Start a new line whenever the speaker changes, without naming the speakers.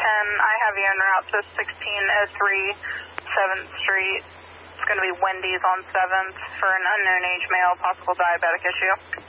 I have you en route to 1603 7th Street. It's going to be Wendy's on 7th for an unknown age male, possible diabetic issue.